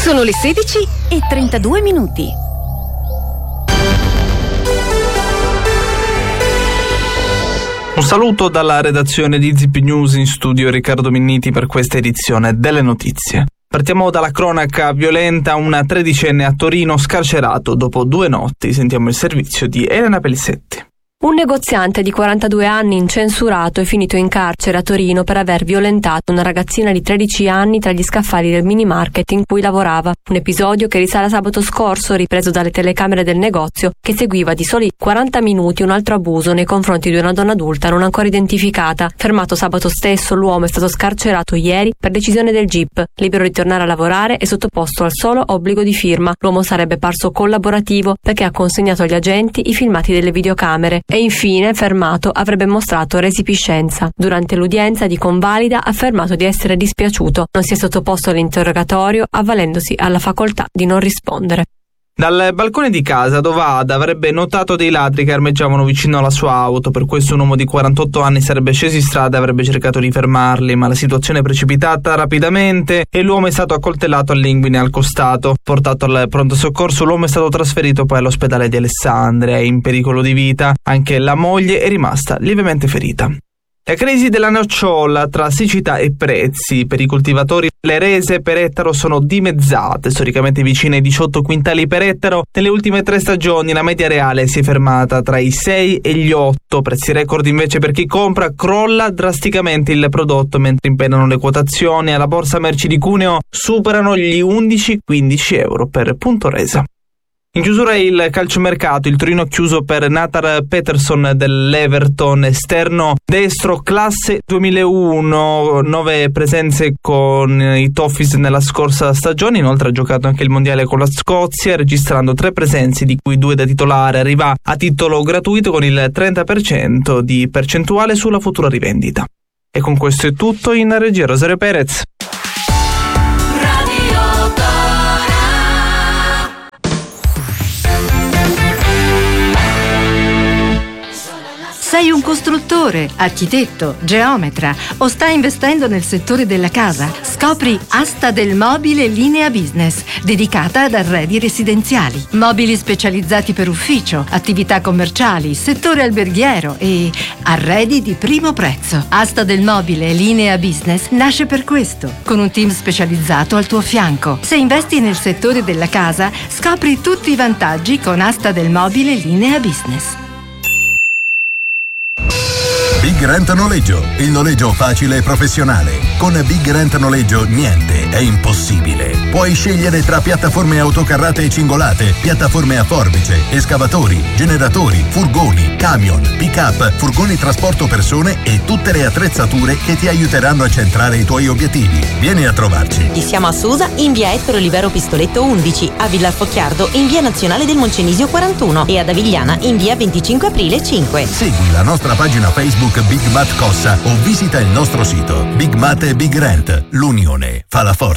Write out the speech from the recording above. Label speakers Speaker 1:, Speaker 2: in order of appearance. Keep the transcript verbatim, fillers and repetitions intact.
Speaker 1: Sono le sedici e trentadue minuti.
Speaker 2: Un saluto dalla redazione di Zip News, in studio Riccardo Minniti per questa edizione delle notizie. Partiamo dalla cronaca violenta, una tredicenne a Torino scarcerato dopo due notti. Sentiamo il servizio di Elena Pelisetti.
Speaker 3: Un negoziante di quarantadue anni incensurato è finito in carcere a Torino per aver violentato una ragazzina di tredici anni tra gli scaffali del mini market in cui lavorava. Un episodio che risale a sabato scorso, ripreso dalle telecamere del negozio, che seguiva di soli quaranta minuti un altro abuso nei confronti di una donna adulta non ancora identificata. Fermato sabato stesso, l'uomo è stato scarcerato ieri per decisione del G I P. Libero di tornare a lavorare e sottoposto al solo obbligo di firma. L'uomo sarebbe parso collaborativo perché ha consegnato agli agenti i filmati delle videocamere. E infine, fermato, avrebbe mostrato resipiscenza. Durante l'udienza di convalida ha affermato di essere dispiaciuto. Non si è sottoposto all'interrogatorio, avvalendosi alla facoltà di non rispondere.
Speaker 2: Dal balcone di casa Dovad avrebbe notato dei ladri che armeggiavano vicino alla sua auto. Per questo un uomo di quarantotto anni sarebbe sceso in strada e avrebbe cercato di fermarli, ma la situazione è precipitata rapidamente e l'uomo è stato accoltellato all'inguine al costato. Portato al pronto soccorso, l'uomo è stato trasferito poi all'ospedale di Alessandria. È in pericolo di vita. Anche la moglie è rimasta lievemente ferita. La crisi della nocciola tra siccità e prezzi. Per i coltivatori le rese per ettaro sono dimezzate, storicamente vicine ai diciotto quintali per ettaro. Nelle ultime tre stagioni la media reale si è fermata tra i sei e gli otto. Prezzi record invece per chi compra, crolla drasticamente il prodotto mentre impennano le quotazioni. Alla borsa merci di Cuneo superano gli undici quindici euro per punto resa. In chiusura il calciomercato, il Torino chiuso per Nathan Peterson dell'Everton, esterno destro classe duemilauno, nove presenze con i Toffees nella scorsa stagione. Inoltre ha giocato anche il mondiale con la Scozia, registrando tre presenze di cui due da titolare. Arriva a titolo gratuito con il trenta per cento di percentuale sulla futura rivendita. E con questo è tutto. In regia Rosario Perez.
Speaker 4: Sei un costruttore, architetto, geometra o stai investendo nel settore della casa? Scopri Asta del Mobile Linea Business, dedicata ad arredi residenziali. Mobili specializzati per ufficio, attività commerciali, settore alberghiero e arredi di primo prezzo. Asta del Mobile Linea Business nasce per questo, con un team specializzato al tuo fianco. Se investi nel settore della casa, scopri tutti i vantaggi con Asta del Mobile Linea Business.
Speaker 5: Big Rent Noleggio, il noleggio facile e professionale. Con Big Rent Noleggio niente è impossibile. Puoi scegliere tra piattaforme autocarrate e cingolate, piattaforme a forbice, escavatori, generatori, furgoni, camion, pick-up, furgoni trasporto persone e tutte le attrezzature che ti aiuteranno a centrare i tuoi obiettivi. Vieni a trovarci.
Speaker 6: Ci siamo a Susa in via Ettore Olivero Pistoletto undici, a Villarfocchiardo in via Nazionale del Moncenisio quarantuno e ad Avigliana in via venticinque aprile cinque.
Speaker 5: Segui la nostra pagina Facebook Big Mat Cossa o visita il nostro sito. Big Mat e Big Rent, l'unione fa la forza.